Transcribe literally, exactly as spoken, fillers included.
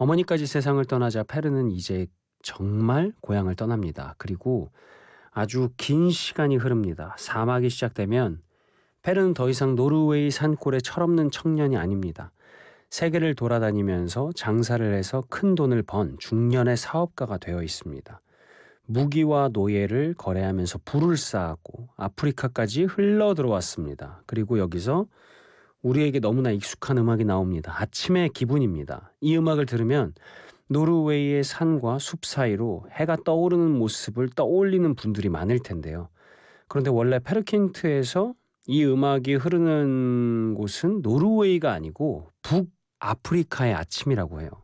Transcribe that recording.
어머니까지 세상을 떠나자 페르는 이제 정말 고향을 떠납니다. 그리고 아주 긴 시간이 흐릅니다. 사막이 시작되면 페르는 더 이상 노르웨이 산골의 철없는 청년이 아닙니다. 세계를 돌아다니면서 장사를 해서 큰 돈을 번 중년의 사업가가 되어 있습니다. 무기와 노예를 거래하면서 부를 쌓았고 아프리카까지 흘러 들어왔습니다. 그리고 여기서 우리에게 너무나 익숙한 음악이 나옵니다. 아침의 기분입니다. 이 음악을 들으면 노르웨이의 산과 숲 사이로 해가 떠오르는 모습을 떠올리는 분들이 많을 텐데요. 그런데 원래 페르킨트에서 이 음악이 흐르는 곳은 노르웨이가 아니고 북아프리카의 아침이라고 해요.